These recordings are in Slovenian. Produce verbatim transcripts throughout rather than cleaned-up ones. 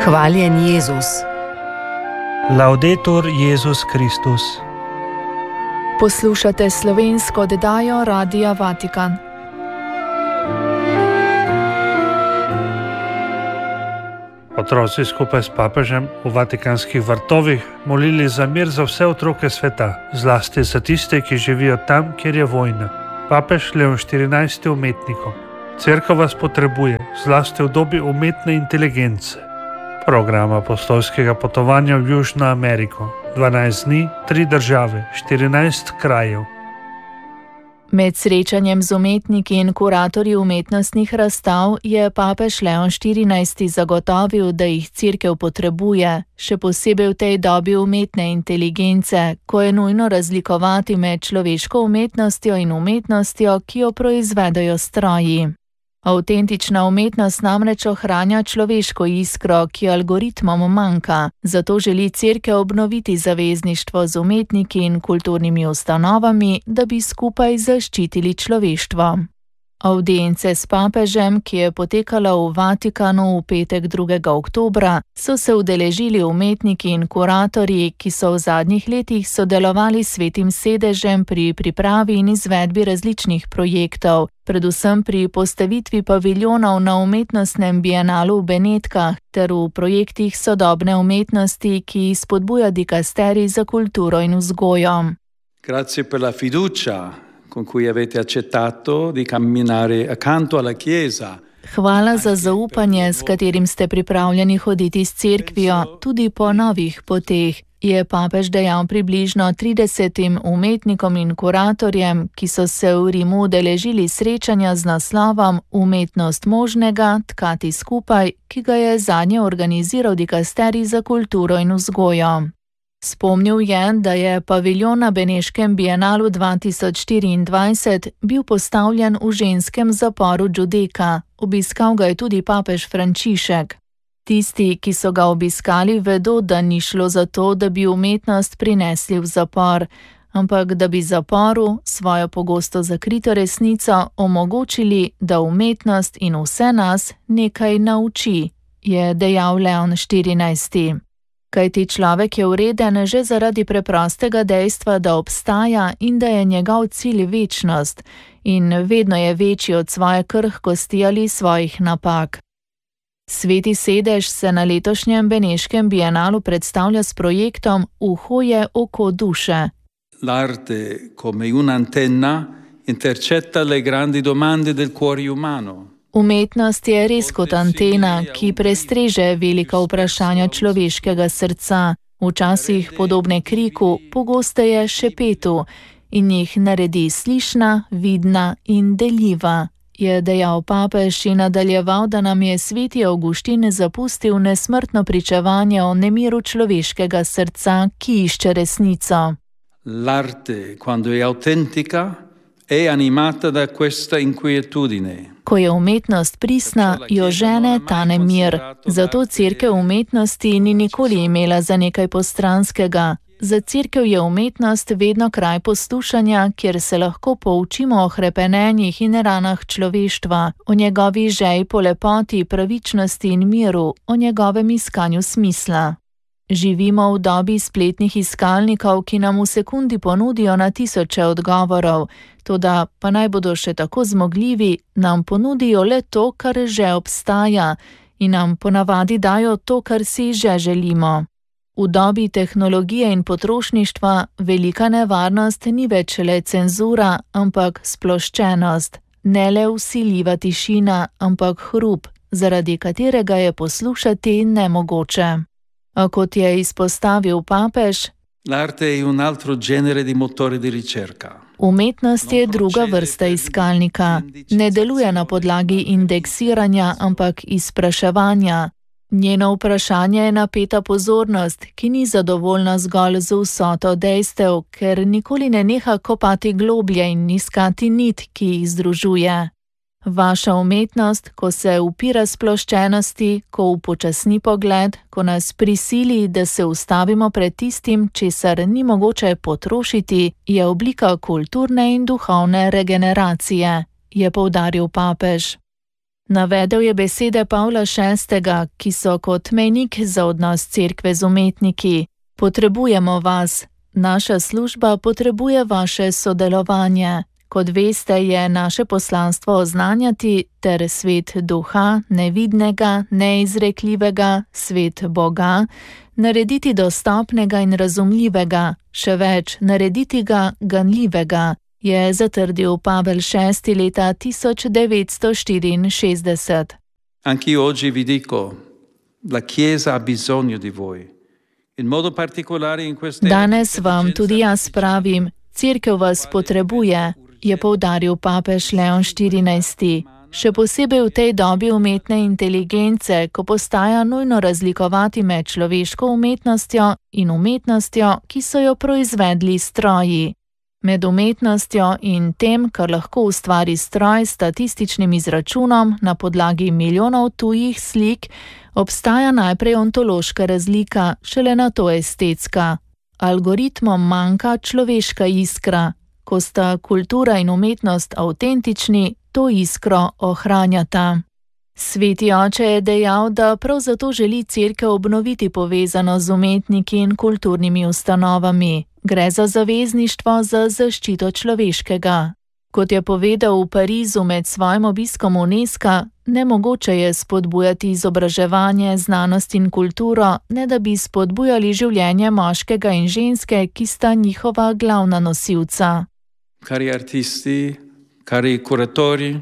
Hvaljen Jezus. Laudetur Jezus Kristus. Poslušate slovensko oddajo Radia Vatikan. Otroci skupaj s papežem v vatikanskih vrtovih molili za mir za vse otroke sveta, zlasti za tiste, ki živijo tam, kjer je vojna. Papež Leon štirinajsti umetnikom. Cerkev vas potrebuje, zlasti v dobi umetne inteligence. Program apostolskega potovanja v Južno Ameriko. dvanajst dni, tri države, štirinajst krajev. Med srečanjem z umetniki in kuratorji umetnostnih razstav je papež Leon štirinajsti zagotovil, da jih cerkev potrebuje, še posebej v tej dobi umetne inteligence, ko je nujno razlikovati med človeško umetnostjo in umetnostjo, ki jo proizvedajo stroji. Avtentična umetnost namreč ohranja človeško iskro, ki algoritmom manjka, zato želi cerkev obnoviti zavezništvo z umetniki in kulturnimi ustanovami, da bi skupaj zaščitili človeštvo. Avdience s papežem, ki je potekala v Vatikanu v petek drugega oktobra, so se udeležili umetniki in kuratorji, ki so v zadnjih letih sodelovali s Svetim sedežem pri pripravi in izvedbi različnih projektov, predvsem pri postavitvi paviljonov na umetnostnem bienalu v Benetkah ter v projektih sodobne umetnosti, ki spodbuja dikasterij za kulturo in vzgojo. Grazie per la fiducia con cui avete accettato di camminare accanto alla Chiesa. Hvala za zaupanje, s katerim ste pripravljeni hoditi s cerkvijo, tudi po novih poteh, je papež dejal približno tridesetim umetnikom in kuratorjem, ki so se v Rimu udeležili srečanja z naslovom Umetnost možnega, tkati skupaj, ki ga je zadnje organiziral dikasterij za kulturo in vzgojo. Spomnil je, da je paviljon na Beneškem bienalu dva tisoč štiriindvajset bil postavljen v ženskem zaporu Giudecca, obiskal ga je tudi papež Frančišek. Tisti, ki so ga obiskali, vedo, da ni šlo za to, da bi umetnost prinesli v zapor, ampak da bi zaporu, svojo pogosto zakrito resnico, omogočili, da umetnost in vse nas nekaj nauči, je dejal Leon štirinajsti. Kajti človek je vreden že zaradi preprostega dejstva, da obstaja in da je njegov cilj večnost in vedno je večji od svoje krhkosti ali svojih napak. Sveti sedež se na letošnjem Beneškem bienalu predstavlja s projektom Uho je oko duše. L'arte come un'antenna intercetta le grandi domande del cuore umano. Umetnost je res kot antena, ki prestreže velika vprašanja človeškega srca, včasih podobne kriku, pogosteje šepetu, in jih naredi slišna, vidna in deljiva, je dejal papež in nadaljeval, da nam je sveti Avguštin zapustil nesmrtno pričevanje o nemiru človeškega srca, ki išče resnico. L'arte, quando è autentica, è animata da questa inquietudine. Ko je umetnost pristna, jo žene ta nemir. Zato cerkev umetnosti ni nikoli imela za nekaj postranskega. Za cerkev je umetnost vedno kraj poslušanja, kjer se lahko poučimo o hrepenenjih in ranah človeštva, o njegovi žeji po lepoti, pravičnosti in miru, o njegovem iskanju smisla. Živimo v dobi spletnih iskalnikov, ki nam v sekundi ponudijo na tisoče odgovorov, toda pa naj bodo še tako zmogljivi, nam ponudijo le to, kar že obstaja, in nam ponavadi dajo to, kar si že želimo. V dobi tehnologije in potrošništva velika nevarnost ni več le cenzura, ampak sploščenost, ne le vsiljiva tišina, ampak hrup, zaradi katerega je poslušati nemogoče. A kot je izpostavil papež, l'arte è un altro genere di motore di ricerca. Umetnost je druga vrsta iskalnika. Ne deluje na podlagi indeksiranja, ampak izpraševanja. Njeno vprašanje je napeta pozornost, ki ni zadovoljna zgolj z vsoto dejstev, ker nikoli ne neha kopati globlje in iskati nit, ki jih združuje. Vaša umetnost, ko se upira sploščenosti, ko upočasni pogled, ko nas prisili, da se ustavimo pred tistim, česar ni mogoče potrošiti, je oblika kulturne in duhovne regeneracije, je poudaril papež. Navedel je besede Pavla šestega, ki so kot mejnik za odnos cerkve z umetniki. Potrebujemo vas. Naša služba potrebuje vaše sodelovanje. Kot veste, je naše poslanstvo oznanjati ter svet duha, nevidnega, neizrekljivega, svet Boga, narediti dostopnega in razumljivega, še več, narediti ga ganljivega, je zatrdil Pavel šesti leta tisoč devetsto štiriinšestdeset. Anche oggi vi dico, la Chiesa ha bisogno di voi. In modo particolare in queste Danes vam tudi jaz pravim, cerkev vas potrebuje, je poudaril papež Leon štirinajsti. Še posebej v tej dobi umetne inteligence, ko postaja nujno razlikovati med človeško umetnostjo in umetnostjo, ki so jo proizvedli stroji. Med umetnostjo in tem, kar lahko ustvari stroj s statističnim izračunom na podlagi milijonov tujih slik, obstaja najprej ontološka razlika, šele nato estetska. Algoritmom manjka človeška iskra. Ko sta kultura in umetnost avtentični, to iskro ohranjata. Sveti oče je dejal, da prav zato želi cerkev obnoviti povezano z umetniki in kulturnimi ustanovami. Gre za zavezništvo za zaščito človeškega. Kot je povedal v Parizu med svojim obiskom UNESCO, nemogoče je spodbujati izobraževanje, znanost in kulturo, ne da bi spodbujali življenje moškega in ženske, ki sta njihova glavna nosilca. Cari artisti, cari curatori,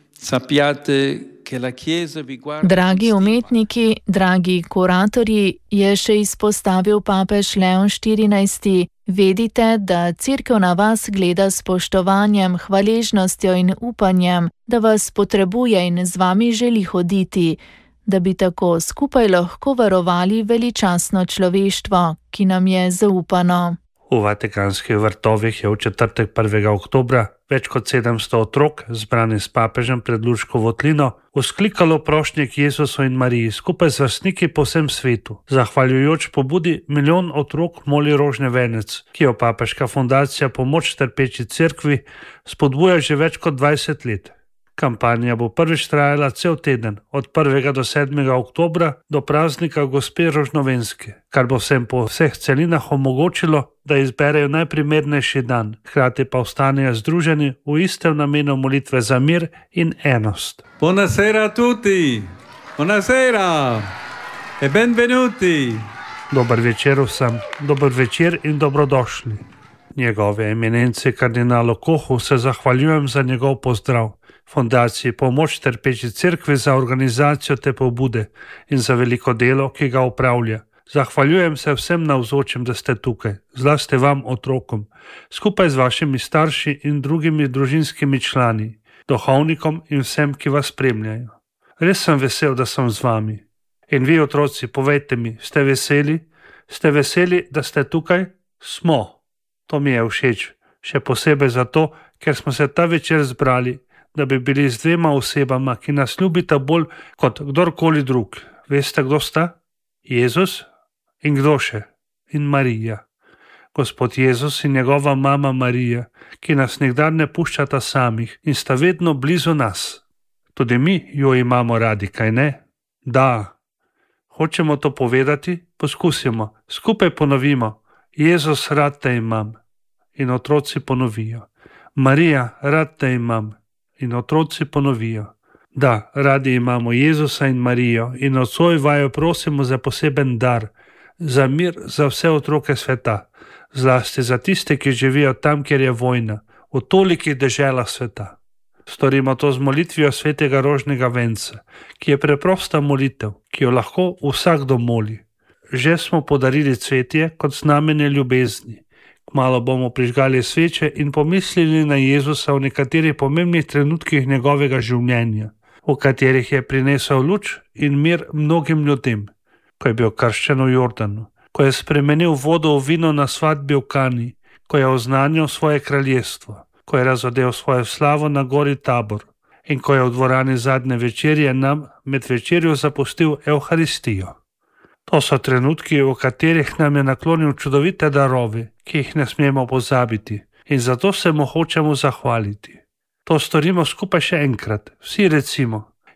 sappiate che la Chiesa vi guarda. Dragi umetniki, dragi kuratorji, je še izpostavil papež Leon štirinajsti, vedite, da cerkev na vas gleda s spoštovanjem, hvaležnostjo in upanjem, da vas potrebuje in z vami želi hoditi, da bi tako skupaj lahko varovali veličastno človeštvo, ki nam je zaupano. V Vatikanskih vrtovih je v četrtek prvega oktobra več kot sedemsto otrok, zbrani s papežem pred Luško votlino, vzklikalo prošnje k Jezusu in Mariji skupaj z vrstniki po vsem svetu. Zahvaljujoč pobudi milijon otrok moli rožni venec, ki jo Papeška fundacija Pomoč trpeči cerkvi spodbuja že več kot dvajset let. Kampanja bo prvič trajala cel teden, od prvega do sedmega oktobra do praznika Gospe Rožnovenske, kar bo vsem po vseh celinah omogočilo, da izberejo najprimernejši dan, hkrati pa ostanejo združeni v istem namenu molitve za mir in enost. Buonasera a tutti! Buonasera! E benvenuti! Dober večer vsem, dober večer in dobrodošli. Njegove eminence kardinalu Kohu se zahvaljujem za njegov pozdrav. Fundaciji Pomoč trpeči cerkvi za organizacijo te pobude in za veliko delo, ki ga upravlja. Zahvaljujem se vsem navzočim, da ste tukaj, zlasti vam otrokom, skupaj z vašimi starši in drugimi družinskimi člani, duhovnikom in vsem, ki vas spremljajo. Res sem vesel, da sem z vami. In vi, otroci, povejte mi, ste veseli? Ste veseli, da ste tukaj? Smo. To mi je všeč, še posebej zato, ker smo se ta večer zbrali, da bi bili z dvema osebama, ki nas ljubita bolj kot kdorkoli drug. Veste, kdo sta? Jezus in kdo še? In Marija. Gospod Jezus in njegova mama Marija, ki nas nikdar ne puščata samih in sta vedno blizu nas. Tudi mi jo imamo radi, kaj ne? Da. Hočemo to povedati? Poskusimo. Skupaj ponovimo. Jezus, rad te imam. In otroci ponovijo. Marija, rad te imam. In otroci ponovijo. Da, radi imamo Jezusa in Marijo in od svoj vaju prosimo za poseben dar, za mir za vse otroke sveta, zlasti za tiste, ki živijo tam, kjer je vojna, v tolikih deželah sveta. Storimo to z molitvijo svetega rožnega venca, ki je preprosta molitev, ki jo lahko vsakdo moli. Že smo podarili cvetje kot znamenje ljubezni. Kmalu bomo prižgali sveče in pomislili na Jezusa v nekaterih pomembnih trenutkih njegovega življenja, v katerih je prinesel luč in mir mnogim ljudem, ko je bil krščen v Jordanu, ko je spremenil vodo v vino na svadbi v Kani, ko je oznanil svoje kraljestvo, ko je razodel svojo slavo na gori Tabor in ko je v dvorani zadnje večerje nam med večerjo zapustil Evharistijo. To so trenutki, v katerih nam je naklonil čudovite darove, ki jih ne smemo pozabiti in zato se mu hočemo zahvaliti. To storimo skupaj še enkrat. Vsi recimo,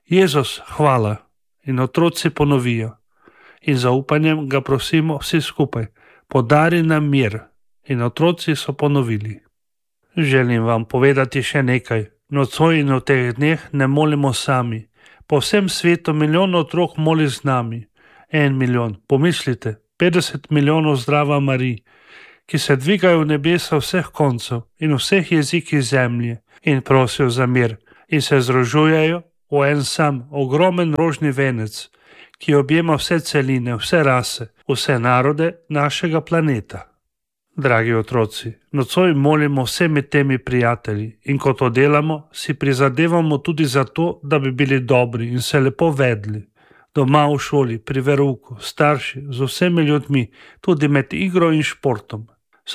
Jezus, hvala. In otroci ponovijo. In zaupanjem ga prosimo vsi skupaj, podari nam mir. In otroci so ponovili. Želim vam povedati še nekaj. Nocoj in v teh dneh ne molimo sami. Po vsem svetu milijon otrok moli z nami. En milijon, pomislite, petdeset milijonov zdrava Marij, ki se dvigajo v nebesa vseh koncev in vseh jezikih zemlje in prosijo za mir in se združujejo v en sam, ogromen rožni venec, ki objema vse celine, vse rase, vse narode našega planeta. Dragi otroci, nocoj molimo vsemi temi prijatelji in ko to delamo, si prizadevamo tudi za to, da bi bili dobri in se lepo vedli. Doma, v šoli, pri verouku, starši, z vsemi ljudmi, tudi med igro in športom.